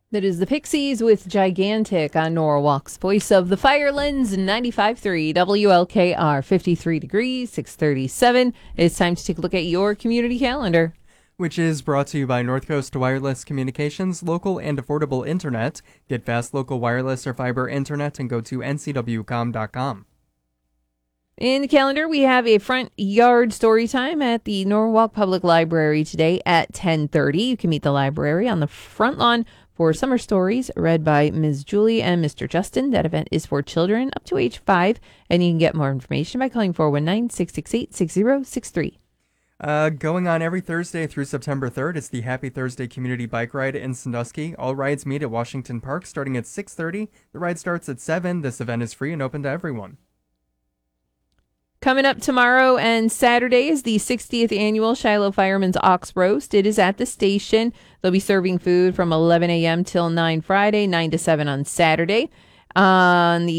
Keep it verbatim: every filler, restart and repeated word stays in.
That is the Pixies with Gigantic on Norwalk's Voice of the Firelands, ninety-five point three W L K R, fifty-three degrees, six thirty-seven. It's time to take a look at your community calendar, which is brought to you by North Coast Wireless Communications, local and affordable internet. Get fast local wireless or fiber internet and go to N C W com dot com. In the calendar, we have a front yard story time at the Norwalk Public Library today at ten thirty. You can meet the library on the front lawn for summer stories read by Miz Julie and Mister Justin. That event is for children up to age five, and you can get more information by calling four one nine, six six eight, six zero six three. Uh, going on every Thursday through September third, it's the Happy Thursday Community Bike Ride in Sandusky. All rides meet at Washington Park starting at six thirty. The ride starts at seven. This event is free and open to everyone. Coming up tomorrow and Saturday is the sixtieth annual Shiloh Firemen's Ox Roast. It is at the station. They'll be serving food from eleven a.m. till nine Friday, nine to seven on Saturday. On the